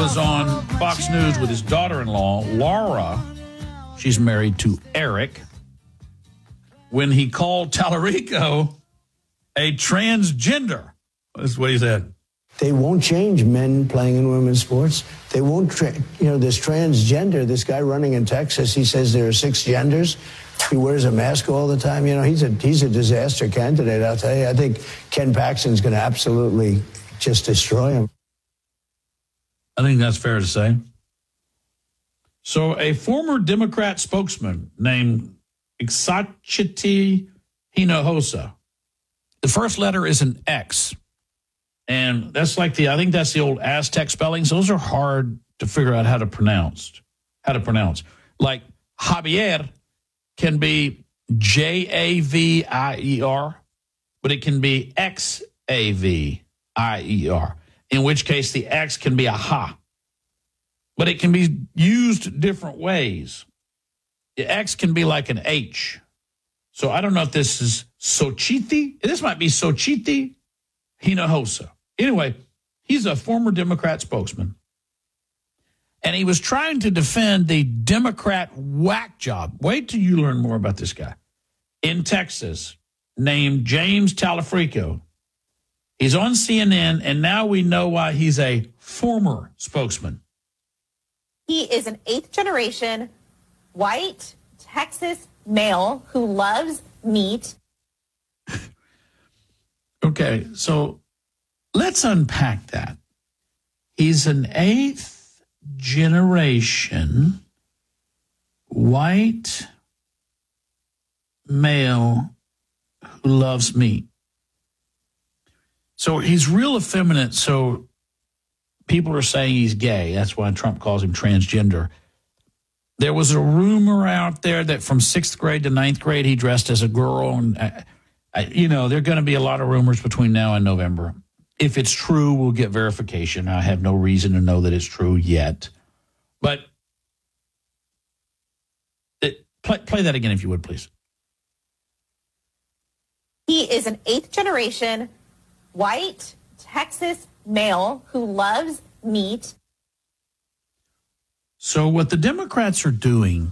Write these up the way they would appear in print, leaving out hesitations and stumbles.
was on Fox News with his daughter-in-law, Laura. She's married to Eric. When he called Tallarico a transgender, that's what he said. They won't change men playing in women's sports. They won't, this transgender, this guy running in Texas, he says there are 6 genders. He wears a mask all the time. He's a disaster candidate, I'll tell you. I think Ken Paxton's going to absolutely just destroy him. I think that's fair to say. So a former Democrat spokesman named Ixachiti Hinojosa, the first letter is an X. And that's I think that's the old Aztec spellings. Those are hard to figure out how to pronounce. Like Javier can be Javier, but it can be Xavier, in which case the X can be a ha. But it can be used different ways. The X can be like an H. So I don't know if this is Xochitl. This might be Xochitl Hinojosa. Anyway, he's a former Democrat spokesman. And he was trying to defend the Democrat whack job. Wait till you learn more about this guy. In Texas, named James Tallarico. He's on CNN, and now we know why he's a former spokesman. He is an 8th-generation white Texas male who loves meat. Okay, so let's unpack that. He's an 8th-generation white male who loves meat. So he's real effeminate, so people are saying he's gay. That's why Trump calls him transgender. There was a rumor out there that from 6th grade to 9th grade, he dressed as a girl. And, there are going to be a lot of rumors between now and November. If it's true, we'll get verification. I have no reason to know that it's true yet. But play that again, if you would, please. He is an 8th-generation white Texas male who loves meat. So what the Democrats are doing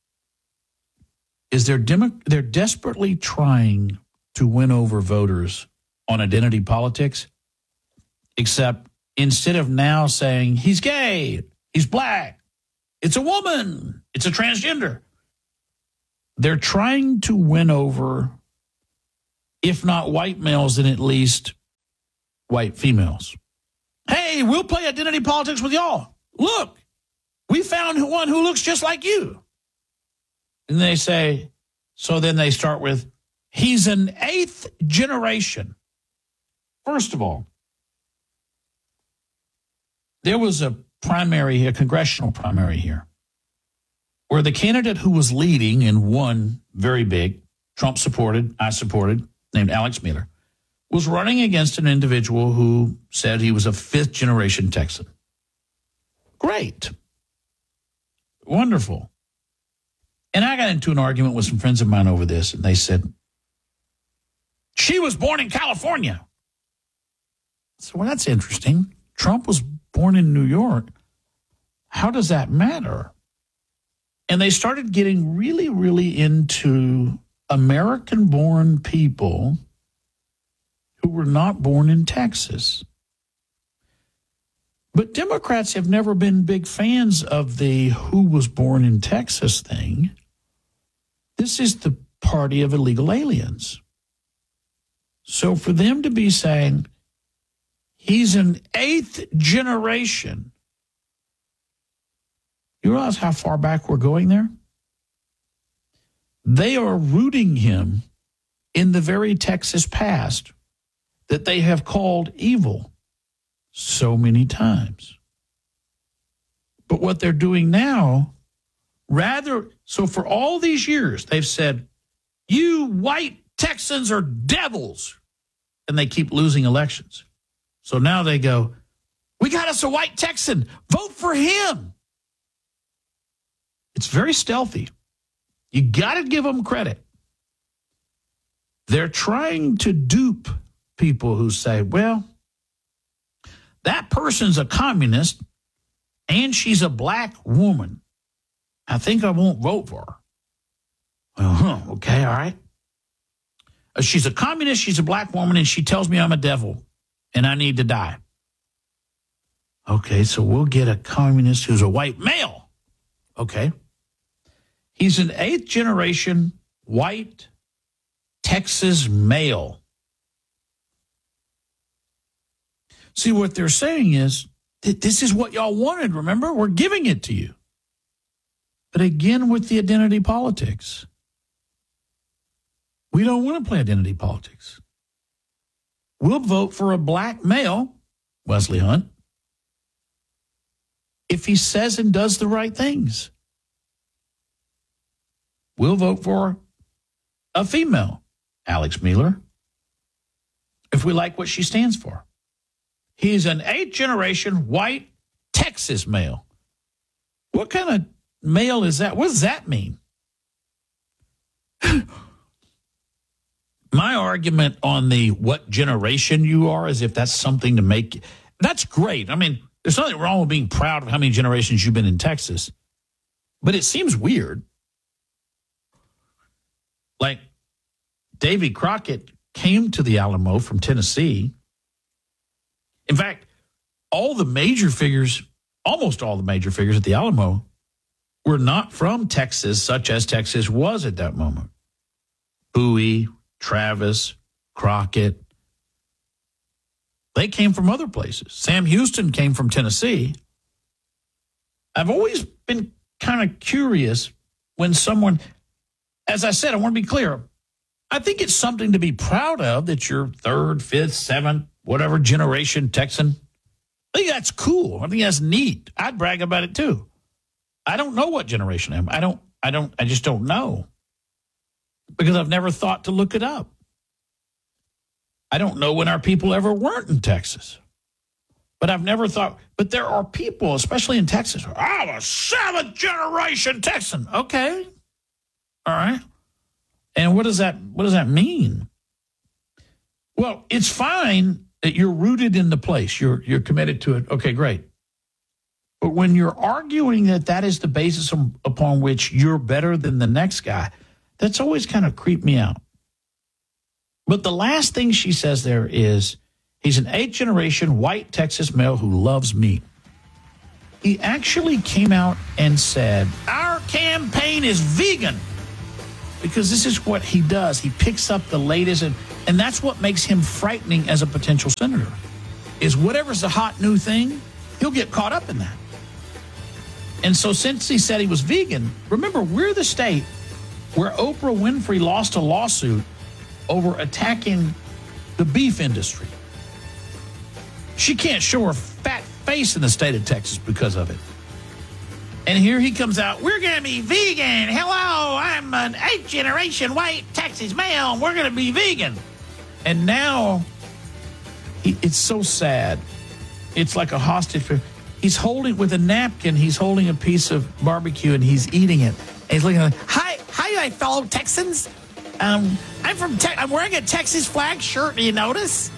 is they're desperately trying to win over voters on identity politics, except instead of now saying he's gay, he's black, it's a woman, it's a transgender, they're trying to win over, if not white males, then at least white females. Hey, we'll play identity politics with y'all. Look, we found one who looks just like you. And they say, so then they start with, he's an 8th generation. First of all, there was a congressional primary here, where the candidate who was leading and won very big, Trump supported, I supported, named Alex Miller, was running against an individual who said he was a 5th generation Texan. Great. Wonderful. And I got into an argument with some friends of mine over this, and they said, she was born in California. So, well, that's interesting. Trump was born in New York. How does that matter? And they started getting really, really into American-born people who were not born in Texas. But Democrats have never been big fans of the who was born in Texas thing. This is the party of illegal aliens. So for them to be saying he's an 8th generation, you realize how far back we're going there? They are rooting him in the very Texas past that they have called evil so many times. But what they're doing now, so for all these years, they've said, you white Texans are devils, and they keep losing elections. So now they go, we got us a white Texan, vote for him. It's very stealthy. You got to give them credit. They're trying to dupe people who say, well, that person's a communist, and she's a black woman, I think I won't vote for her. Okay, all right. She's a communist, she's a black woman, and she tells me I'm a devil and I need to die. Okay, so we'll get a communist who's a white male. Okay. He's an 8th generation white Texas male. See, what they're saying is that this is what y'all wanted, remember? We're giving it to you. But again, with the identity politics. We don't want to play identity politics. We'll vote for a black male, Wesley Hunt, if he says and does the right things. We'll vote for a female, Alex Mueller, if we like what she stands for. He's an 8th generation white Texas male. What kind of male is that? What does that mean? My argument on the what generation you are is if that's something to make, that's great. I mean, there's nothing wrong with being proud of how many generations you've been in Texas, but it seems weird. Like Davy Crockett came to the Alamo from Tennessee. In fact, all the major figures, almost all the major figures at the Alamo were not from Texas, such as Texas was at that moment. Bowie, Travis, Crockett. They came from other places. Sam Houston came from Tennessee. I've always been kind of curious when someone, as I said, I want to be clear. I think it's something to be proud of that you're 3rd, 5th, 7th, whatever generation Texan. I think that's cool. I think that's neat. I'd brag about it too. I don't know what generation I am. I just don't know. Because I've never thought to look it up. I don't know when our people ever weren't in Texas. But I've never thought, but there are people, especially in Texas, I'm a 7th generation Texan. Okay. All right. And what does that mean? Well, it's fine that you're rooted in the place. You're committed to it. Okay, great. But when you're arguing that is the basis upon which you're better than the next guy, that's always kind of creeped me out. But the last thing she says there is, he's an 8th generation white Texas male who loves meat. He actually came out and said, our campaign is vegan. Because this is what he does. He picks up the latest, and that's what makes him frightening as a potential senator, is whatever's the hot new thing, he'll get caught up in that. And so since he said he was vegan, remember, we're the state where Oprah Winfrey lost a lawsuit over attacking the beef industry. She can't show her fat face in the state of Texas because of it. And here he comes out, we're going to be vegan. Hello, I'm an 8th generation white Texas male. We're going to be vegan. And now, it's so sad. It's like a hostage. He's holding, with a napkin, he's holding a piece of barbecue and he's eating it. And he's looking like, hi, my fellow Texans. I'm wearing a Texas flag shirt. Do you notice?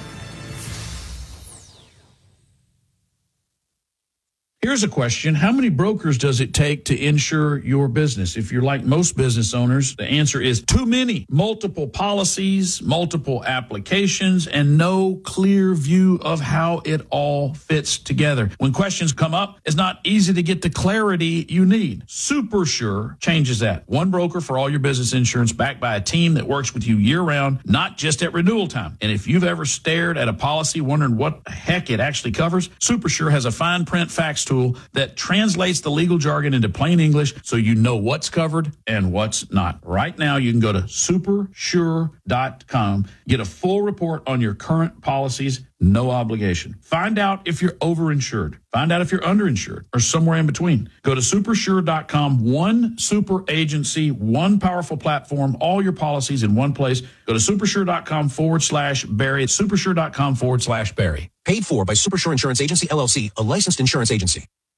Here's a question. How many brokers does it take to insure your business? If you're like most business owners, the answer is too many. Multiple policies, multiple applications, and no clear view of how it all fits together. When questions come up, it's not easy to get the clarity you need. SuperSure changes that. One broker for all your business insurance, backed by a team that works with you year-round, not just at renewal time. And if you've ever stared at a policy wondering what the heck it actually covers, SuperSure has a fine print facts tool that translates the legal jargon into plain English so you know what's covered and what's not. Right now, you can go to supersure.com, get a full report on your current policies, no obligation. Find out if you're overinsured. Find out if you're underinsured or somewhere in between. Go to supersure.com, one super agency, one powerful platform, all your policies in one place. Go to supersure.com/Barry. It's supersure.com/Barry. Paid for by Supersure Insurance Agency, LLC, a licensed insurance agency.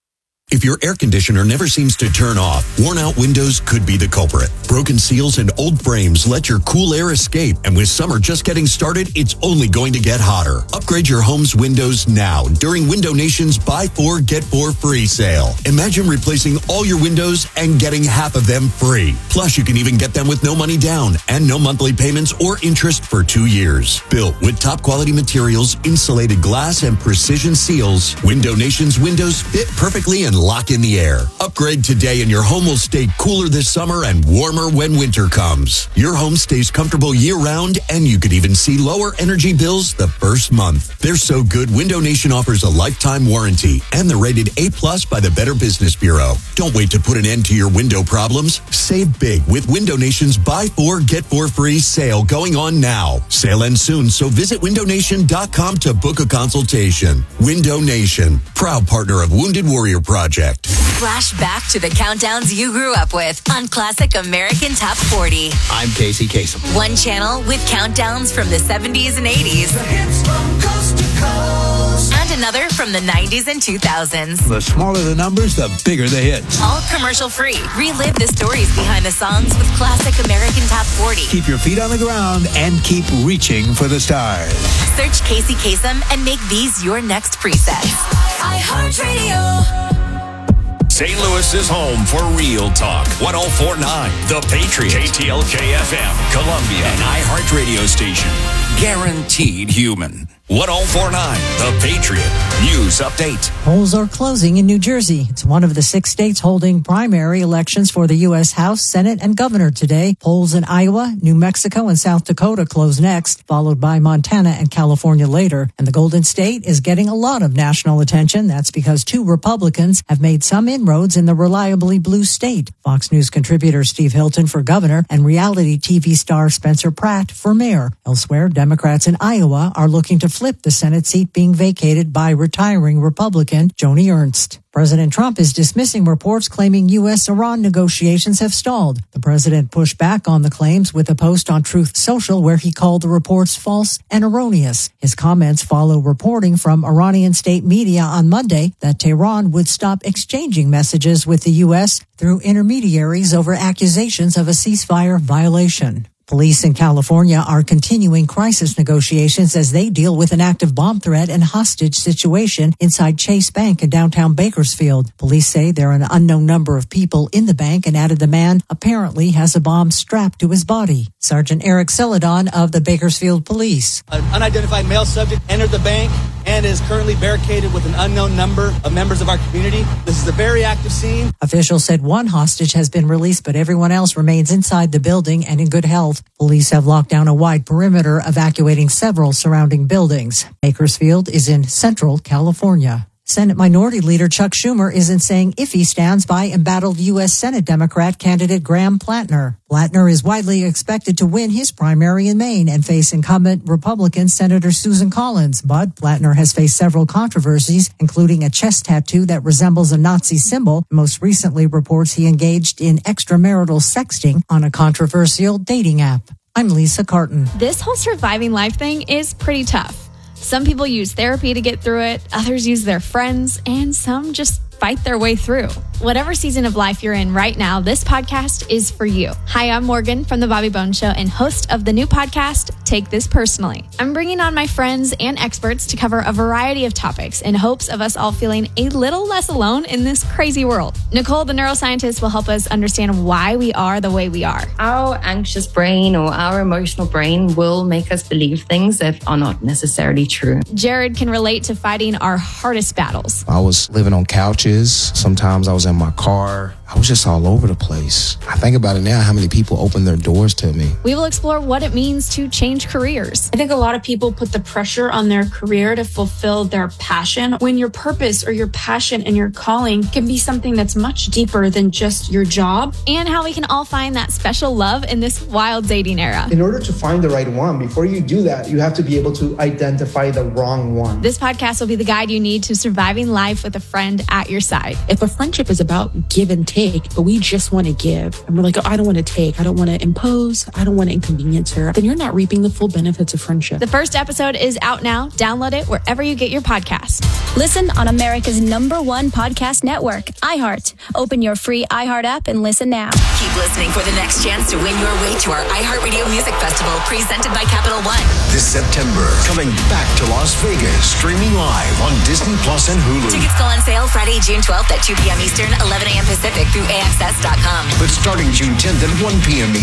If your air conditioner never seems to turn off, worn-out windows could be the culprit. Broken seals and old frames let your cool air escape, and with summer just getting started, it's only going to get hotter. Upgrade your home's windows now during Window Nation's Buy 4, Get 4 free sale. Imagine replacing all your windows and getting half of them free. Plus, you can even get them with no money down and no monthly payments or interest for 2 years. Built with top-quality materials, insulated glass, and precision seals, Window Nation's windows fit perfectly and lock in the air. Upgrade today and your home will stay cooler this summer and warmer when winter comes. Your home stays comfortable year-round, and you could even see lower energy bills the first month. They're so good, Window Nation offers a lifetime warranty, and they're rated A+ by the Better Business Bureau. Don't wait to put an end to your window problems. Save big with Window Nation's Buy 4, Get 4 free sale going on now. Sale ends soon, so visit windownation.com to book a consultation. Window Nation, proud partner of Wounded Warrior Project. Flash back to the countdowns you grew up with on Classic American Top 40. I'm Casey Kasem. One channel with countdowns from the 70s and 80s. The hits from coast to coast. And another from the 90s and 2000s. The smaller the numbers, the bigger the hits. All commercial free. Relive the stories behind the songs with Classic American Top 40. Keep your feet on the ground and keep reaching for the stars. Search Casey Kasem and make these your next presets. iHeartRadio. St. Louis is home for Real Talk. 104.9 The Patriot. KTLK FM, Columbia, an iHeart radio station. Guaranteed human. 104.9 The Patriot. News update. Polls are closing in New Jersey. It's one of the 6 states holding primary elections for the U.S. House, Senate, and Governor today. Polls in Iowa, New Mexico, and South Dakota close next, followed by Montana and California later. And the Golden State is getting a lot of national attention. That's because 2 Republicans have made some inroads in the reliably blue state. Fox News contributor Steve Hilton for governor and reality TV star Spencer Pratt for mayor. Elsewhere, Democrats in Iowa are looking to flip the Senate seat being vacated by retiring Republican Joni Ernst. President Trump is dismissing reports claiming U.S.-Iran negotiations have stalled. The president pushed back on the claims with a post on Truth Social where he called the reports false and erroneous. His comments follow reporting from Iranian state media on Monday that Tehran would stop exchanging messages with the U.S. through intermediaries over accusations of a ceasefire violation. Police in California are continuing crisis negotiations as they deal with an active bomb threat and hostage situation inside Chase Bank in downtown Bakersfield. Police say there are an unknown number of people in the bank and added the man apparently has a bomb strapped to his body. Sergeant Eric Celadon of the Bakersfield Police. An unidentified male subject entered the bank and is currently barricaded with an unknown number of members of our community. This is a very active scene. Officials said one hostage has been released, but everyone else remains inside the building and in good health. Police have locked down a wide perimeter, evacuating several surrounding buildings. Bakersfield is in central California. Senate Minority Leader Chuck Schumer isn't saying if he stands by embattled U.S. Senate Democrat candidate Graham Plattner. Plattner is widely expected to win his primary in Maine and face incumbent Republican Senator Susan Collins. But Plattner has faced several controversies, including a chest tattoo that resembles a Nazi symbol. Most recently reports he engaged in extramarital sexting on a controversial dating app. I'm Lisa Carton. This whole surviving life thing is pretty tough. Some people use therapy to get through it, others use their friends, and some just fight their way through. Whatever season of life you're in right now, this podcast is for you. Hi, I'm Morgan from The Bobby Bones Show and host of the new podcast, Take This Personally. I'm bringing on my friends and experts to cover a variety of topics in hopes of us all feeling a little less alone in this crazy world. Nicole, the neuroscientist, will help us understand why we are the way we are. Our anxious brain or our emotional brain will make us believe things that are not necessarily true. Jared can relate to fighting our hardest battles. I was living on couches. Sometimes I was in my car. I was just all over the place. I think about it now, how many people opened their doors to me. We will explore what it means to change careers. I think a lot of people put the pressure on their career to fulfill their passion, when your purpose or your passion and your calling can be something that's much deeper than just your job. And how we can all find that special love in this wild dating era. In order to find the right one, before you do that, you have to be able to identify the wrong one. This podcast will be the guide you need to surviving life with a friend at your side. If a friendship is about give and take, take, but we just want to give. And we're like, oh, I don't want to take. I don't want to impose. I don't want to inconvenience her. Then you're not reaping the full benefits of friendship. The first episode is out now. Download it wherever you get your podcast. Listen on America's #1 podcast network, iHeart. Open your free iHeart app and listen now. Keep listening for the next chance to win your way to our iHeartRadio Music Festival presented by Capital One. This September, coming back to Las Vegas, streaming live on Disney Plus and Hulu. Tickets go on sale Friday, June 12th at 2 p.m. Eastern, 11 a.m. Pacific through AXS.com. But starting June 10th at 1 p.m.